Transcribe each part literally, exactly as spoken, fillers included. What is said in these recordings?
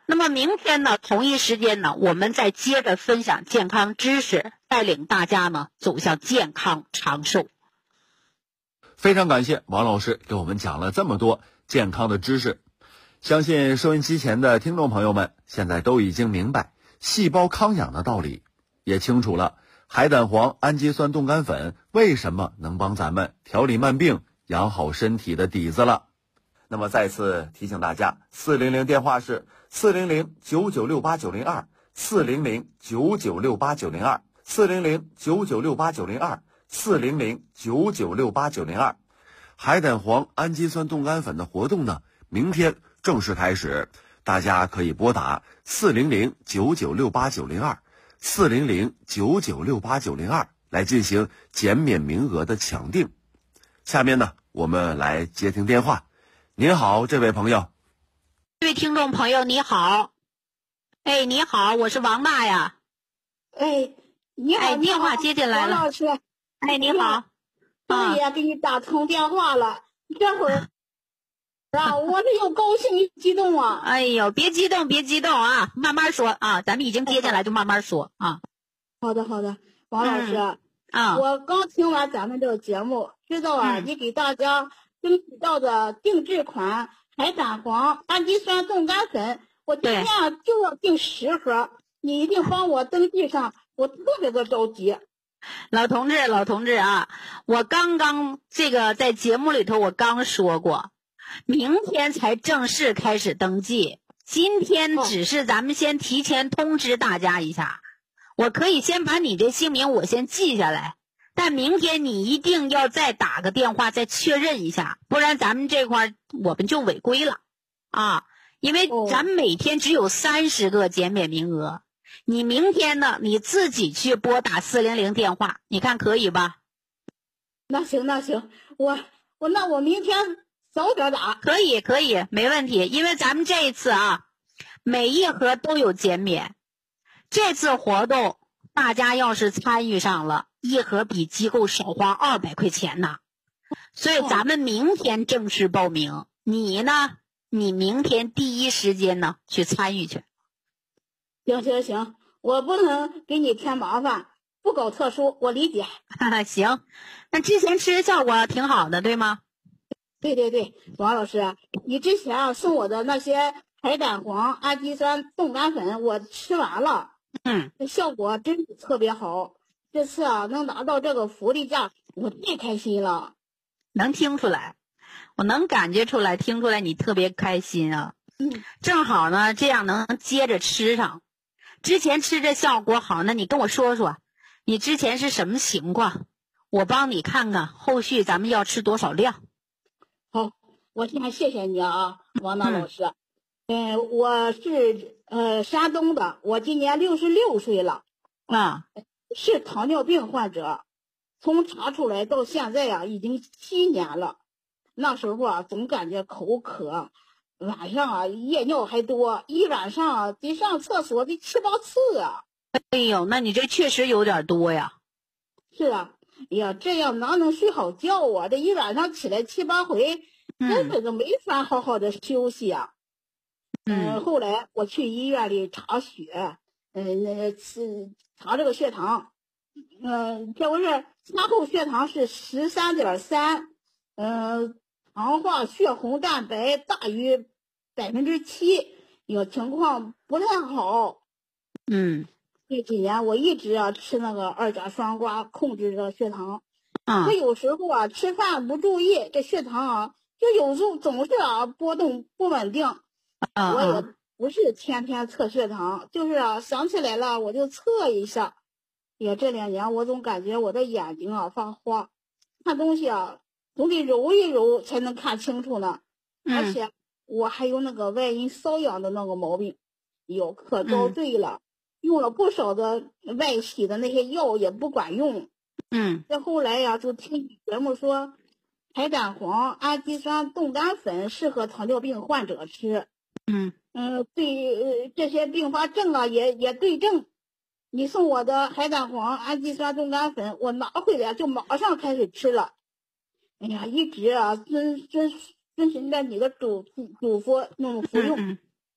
那么明天呢，同一时间呢，我们再接着分享健康知识，带领大家呢走向健康长寿。 非常感谢王老师给我们讲了这么多健康的知识，相信收音机前的听众朋友们现在都已经明白细胞康养的道理，也清楚了海胆黄氨基酸冻干粉为什么能帮咱们调理慢病、养好身体的底子了。那么再次提醒大家，四零零电话是四零零九九六八九零二，四零零九九六八九零二，四零零九九六八九零二，四零零九九六八九零二。海胆黄氨基酸冻干粉的活动呢，明天正式开始，大家可以拨打四零零九九六八九零二，四零零九九六八九零二来进行减免名额的抢订。下面呢，我们来接听电话。您好，这位朋友。 这位听众朋友你好。哎，你好，我是王娜呀。 哎，你好， 哎，电话接进来了。 王老师， 哎，你好。 终于也给你打通电话了，这会儿啊，我这又高兴又激动啊！ 哎呦，别激动，别激动啊，慢慢说啊，咱们已经接进来，就慢慢说啊。 好的，好的，王老师， 嗯、啊， 我刚听完咱们这个节目，知道啊，嗯、你给大家争取到的定制款海胆黄氨基酸冻干粉，我今天啊就要订十盒，你一定帮我登记上，我特别的着急。 老同志，老同志啊，我刚刚这个在节目里头我刚说过，明天才正式开始登记，今天只是咱们先提前通知大家一下，我可以先把你这姓名我先记下来，但明天你一定要再打个电话再确认一下，不然咱们这块我们就违规了啊，因为咱们每天只有三十个减免名额。你明天呢，你自己去拨打四零零电话，你看可以吧？ 那行那行，我我那我明天早点打。 可以可以，没问题，因为咱们这一次啊，每一盒都有减免。这次活动大家要是参与上了，一盒比机构少花二百块钱呢。所以咱们明天正式报名，你呢，你明天第一时间呢去参与去。 行行行，我不能给你添麻烦，不搞特殊，我理解。 行，那之前吃效果挺好的，对吗？ 对对对，王老师，你之前啊送我的那些海胆黄氨基酸冻干粉，我吃完了， 嗯， 这效果真是特别好。这次啊能拿到这个福利价，我太开心了。 能听出来，我能感觉出来，听出来你特别开心啊。 嗯， 正好呢，这样能接着吃上。之前吃这效果好，那你跟我说说，你之前是什么情况？我帮你看看后续咱们要吃多少量。 好，我先谢谢你啊，王娜老师。嗯、呃，我是呃山东的，我今年六十六岁了， 啊， 是糖尿病患者，从查出来到现在呀、啊，已经七年了。那时候啊，总感觉口渴。晚上啊，夜尿还多，一晚上啊得上厕所得七八次啊！ 哎呦，那你这确实有点多呀。 是啊，哎呀，这样哪能睡好觉啊？这一晚上起来七八回，根本就没法好好的休息啊。嗯、呃，后来我去医院里查血，嗯、呃，那个是查这个血糖，嗯、呃，这不是餐后血糖是十三点三，嗯。糖化血红蛋白大于百分之七，有情况不太好。 嗯， 这几年我一直啊吃那个二甲双胍控制这血糖。 啊， 可有时候啊吃饭不注意，这血糖啊就有时候总是啊波动不稳定。 啊， 我也不是天天测血糖，就是啊想起来了我就测一下。也这两年我总感觉我的眼睛啊发花，看东西啊。总得揉一揉才能看清楚呢， 嗯、 而且我还有那个外阴瘙痒的那个毛病，有可遭罪了、嗯，用了不少的外洗的那些药也不管用。 嗯， 这后来呀，就听节目说，海胆黄氨基酸冻干粉适合糖尿病患者吃。 嗯嗯，对、呃、这些并发症啊也也对症。你送我的海胆黄氨基酸冻干粉，我拿回来就马上开始吃了。哎呀，一直啊遵遵遵循着你的嘱嘱咐那么服用、嗯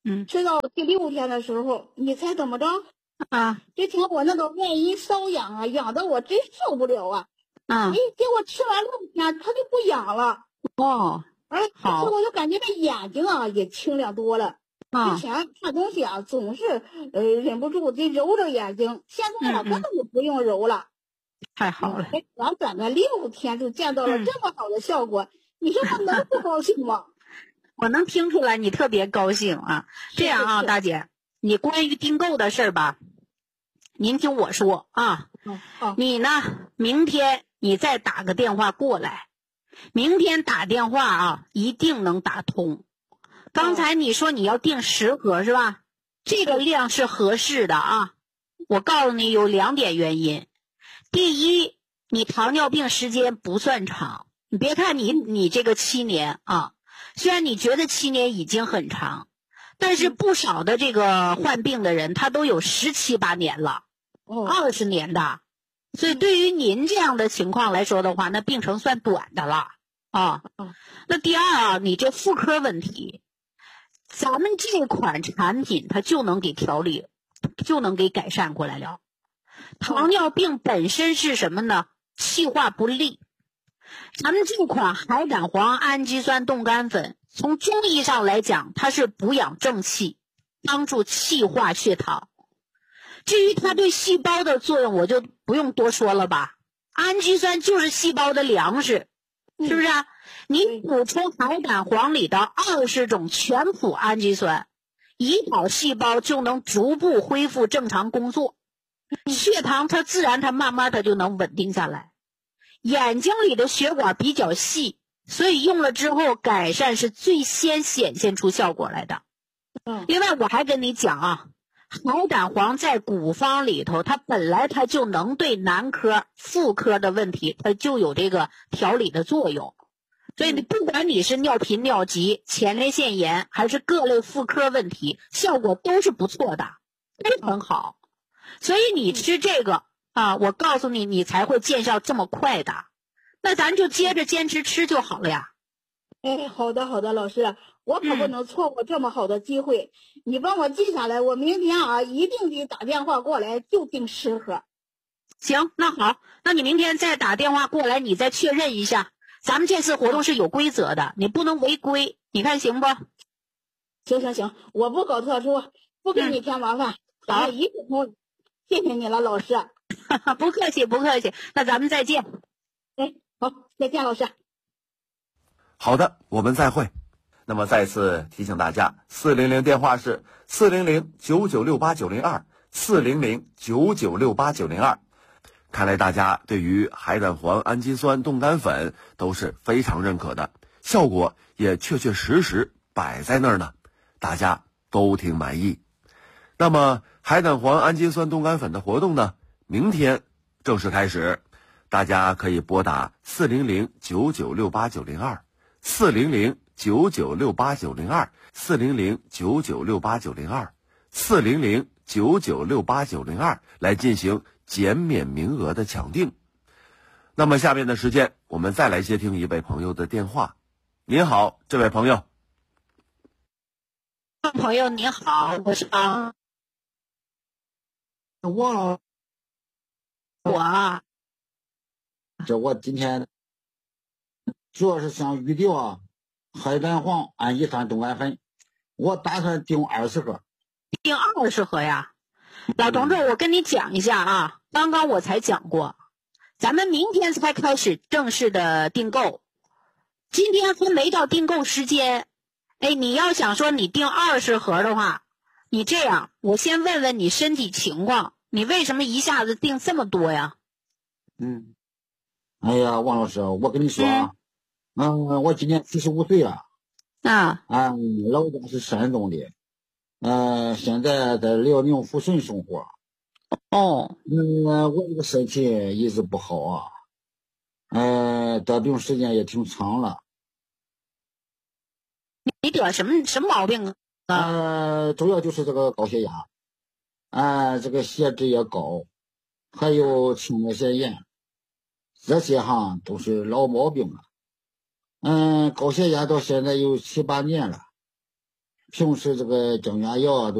嗯， 吃到第六天的时候，你猜怎么着？ 啊， 这天我那个外阴瘙痒啊，痒得我真受不了啊！ 嗯， 哎，结果吃完六天，它就不痒了。 哦， 而且好， 我就感觉这眼睛啊也清亮多了。 啊， 之前看东西啊，总是呃忍不住得揉着眼睛，现在啊嗯嗯根本就不用揉了。 太好了， 哎，短短的六天就见到了嗯这么好的效果，你说我能不高兴吗？ 我能听出来你特别高兴啊。这样啊， 是是大姐，你关于订购的事儿吧，您听我说啊， 嗯好， 你呢，明天你再打个电话过来，明天打电话啊，一定能打通。刚才你说你要订十盒是吧？这个量是合适的啊。我告诉你有两点原因。第一，你糖尿病时间不算长，你别看你你这个七年啊，虽然你觉得七年已经很长，但是不少的这个患病的人他都有十七八年了， 哦， 二十年的，所以对于您这样的情况来说的话，那病程算短的了啊。那第二啊，你这妇科问题，咱们这款产品它就能给调理，就能给改善过来了。糖尿病本身是什么呢？气化不利。咱们这款海胆黄氨基酸冻干粉，从中医上来讲，它是补养正气，帮助气化血糖。至于它对细胞的作用，我就不用多说了吧。氨基酸就是细胞的粮食，是不是啊？你补充海胆黄里的二十种全脯氨基酸，胰岛细胞就能逐步恢复正常工作，血糖它自然它慢慢它就能稳定下来。眼睛里的血管比较细，所以用了之后改善是最先显现出效果来的。 嗯， 另外我还跟你讲啊，海胆黄在古方里头，它本来它就能对男科、妇科的问题，它就有这个调理的作用。所以你不管你是尿频尿急、前列腺炎，还是各类妇科问题，效果都是不错的，非常好。所以你吃这个啊，我告诉你，你才会见效这么快的。那咱就接着坚持吃就好了呀。 哎，好的好的，老师，我可不能错过这么好的机会，嗯、你帮我记下来，我明天啊一定得打电话过来，就订十盒。 行，那好，那你明天再打电话过来，你再确认一下。咱们这次活动是有规则的，你不能违规，你看行不？ 行行行，我不搞特殊，不给你添麻烦。 嗯、好， 一直通，谢谢你了，老师。 不客气，不客气。那咱们再见。 哎，好，再见，老师。 好的，我们再会。那么再次提醒大家，四零零电话是四零零九九六八九零二，四零零九九六八九零二。看来大家对于海胆黄氨基酸冻干粉都是非常认可的，效果也确确实实摆在那儿呢，大家都挺满意。那么海胆黄氨基酸冻干粉的活动呢，明天正式开始，大家可以拨打四零零九九六八九零二，四零零九九六八九零二，四零零九九六八九零二，四零零九九六八九零二来进行减免名额的抢订。那么下面的时间，我们再来接听一位朋友的电话。您好，这位朋友。 朋友您好，我是啊， 我我啊， 这我今天主要是想预定啊海胆黄氨基酸冻干粉，我打算订二十盒。 订二十盒呀？老同志，我跟你讲一下啊，刚刚我才讲过，咱们明天才开始正式的订购，今天还没到订购时间。哎，你要想说你订二十盒的话，你这样，我先问问你身体情况，你为什么一下子订这么多呀？ 嗯，哎呀，王老师，我跟你说啊，嗯，嗯我今年七十五岁了， 啊， 啊，老家是山东的，呃，现在在辽宁抚顺生活。 哦， 嗯，我这个身体一直不好啊，呃，得病时间也挺长了。 你得什么什么毛病啊？ 呃，主要就是这个高血压，啊、呃，这个血脂也高，还有前列腺炎，这些哈都是老毛病了。嗯，高血压到现在有七八年了。 平时这个降压药啊